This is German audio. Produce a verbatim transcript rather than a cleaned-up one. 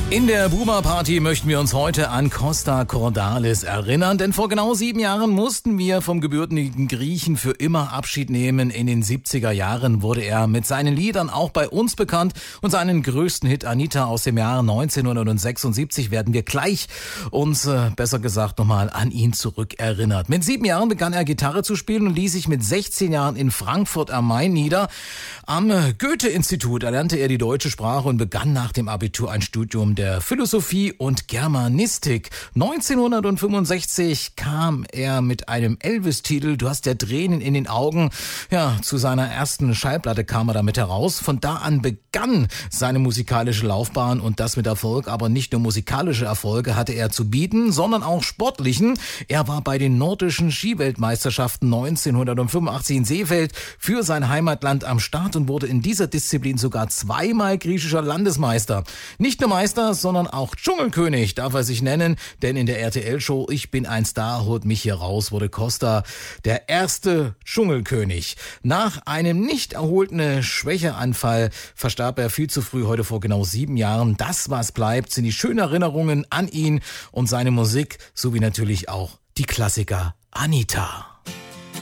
In der Boomer Party möchten wir uns heute an Costa Cordalis erinnern, denn vor genau sieben Jahren mussten wir vom gebürtigen Griechen für immer Abschied nehmen. In den siebziger Jahren wurde er mit seinen Liedern auch bei uns bekannt und seinen größten Hit Anita aus dem Jahr neunzehnhundertsechsundsiebzig werden wir gleich uns, äh, besser gesagt, nochmal an ihn zurückerinnert. Mit sieben Jahren begann er Gitarre zu spielen und ließ sich mit sechzehn Jahren in Frankfurt am Main nieder. Am Goethe-Institut erlernte er die deutsche Sprache und begann nach dem Abitur ein Studium der Philosophie und Germanistik. neunzehnhundertfünfundsechzig kam er mit einem Elvis-Titel, Du hast ja Tränen in den Augen, ja, zu seiner ersten Schallplatte kam er damit heraus. Von da an begann seine musikalische Laufbahn und das mit Erfolg, aber nicht nur musikalische Erfolge hatte er zu bieten, sondern auch sportlichen. Er war bei den nordischen Skiweltmeisterschaften neunzehnhundertfünfundachtzig in Seefeld für sein Heimatland am Start und wurde in dieser Disziplin sogar zweimal griechischer Landesmeister. Nicht nur Meister, sondern auch Dschungelkönig darf er sich nennen, denn in der R T L-Show Ich bin ein Star, holt mich hier raus, wurde Costa der erste Dschungelkönig. Nach einem nicht erholten Schwächeanfall verstarb er viel zu früh, heute vor genau sieben Jahren. Das, was bleibt, sind die schönen Erinnerungen an ihn und seine Musik, sowie natürlich auch die Klassiker Anita.